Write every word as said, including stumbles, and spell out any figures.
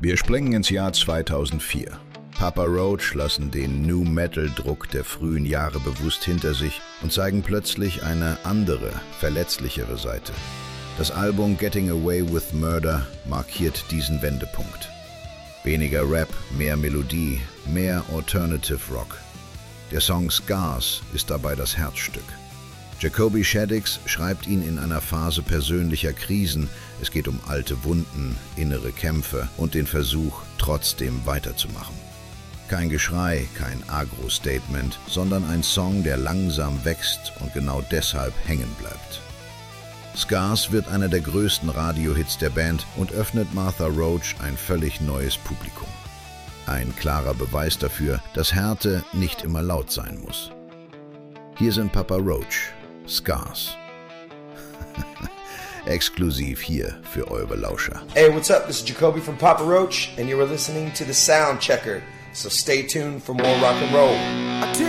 Wir springen ins Jahr zweitausendvier. Papa Roach lassen den Nu-Metal-Druck der frühen Jahre bewusst hinter sich und zeigen plötzlich eine andere, verletzlichere Seite. Das Album Getting Away with Murder markiert diesen Wendepunkt. Weniger Rap, mehr Melodie, mehr Alternative Rock. Der Song Scars ist dabei das Herzstück. Jacoby Shaddix schreibt ihn in einer Phase persönlicher Krisen. Es geht um alte Wunden, innere Kämpfe und den Versuch, trotzdem weiterzumachen. Kein Geschrei, kein Agro-Statement, sondern ein Song, der langsam wächst und genau deshalb hängen bleibt. Scars wird einer der größten Radiohits der Band und öffnet Martha Roach ein völlig neues Publikum. Ein klarer Beweis dafür, dass Härte nicht immer laut sein muss. Hier sind Papa Roach, Scars. Exklusiv hier für eure Lauscher. Hey, what's up? This is Jacoby from Papa Roach, and you are listening to the Sound Checker. So stay tuned for more rock and roll.